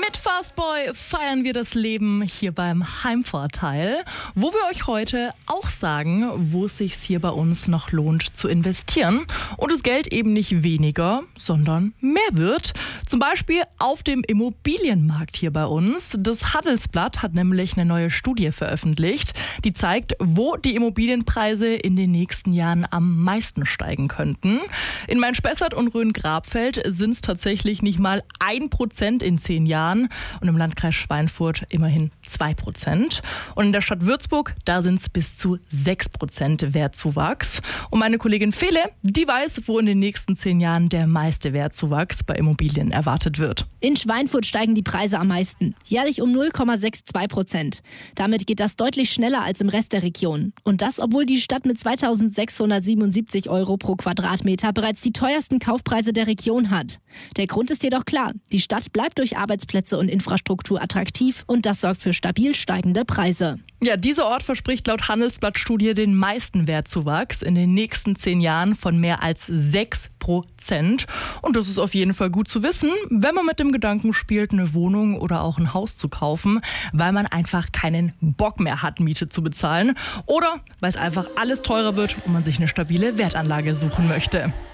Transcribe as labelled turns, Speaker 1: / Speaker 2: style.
Speaker 1: Mit Fastboy feiern wir das Leben hier beim Heimvorteil, wo wir euch heute auch sagen, wo es sich hier bei uns noch lohnt zu investieren und das Geld eben nicht weniger, sondern mehr wird. Zum Beispiel auf dem Immobilienmarkt hier bei uns. Das Handelsblatt hat nämlich eine neue Studie veröffentlicht, die zeigt, wo die Immobilienpreise in den nächsten Jahren am meisten steigen könnten. In Main-Spessart und Rhön-Grabfeld sind es tatsächlich nicht mal 1% in 10 Jahren und im Landkreis Schweinfurt immerhin 2%. Und in der Stadt Würzburg, da sind es bis zu 6% Wertzuwachs. Und meine Kollegin Fele, die weiß, wo in den nächsten 10 Jahren der meiste Wertzuwachs bei Immobilien erwartet wird.
Speaker 2: In Schweinfurt steigen die Preise am meisten, jährlich um 0,62%. Damit geht das deutlich schneller als im Rest der Region. Und das, obwohl die Stadt mit 2.677 € pro Quadratmeter bereits die teuersten Kaufpreise der Region hat. Der Grund ist jedoch klar: Die Stadt bleibt durch Arbeitsplätze und Infrastruktur attraktiv und das sorgt für stabil steigende Preise.
Speaker 1: Ja, dieser Ort verspricht laut Handelsblatt-Studie den meisten Wertzuwachs in den nächsten 10 Jahren von mehr als 6%. Und das ist auf jeden Fall gut zu wissen, wenn man mit dem Gedanken spielt, eine Wohnung oder auch ein Haus zu kaufen, weil man einfach keinen Bock mehr hat, Miete zu bezahlen oder weil es einfach alles teurer wird und man sich eine stabile Wertanlage suchen möchte.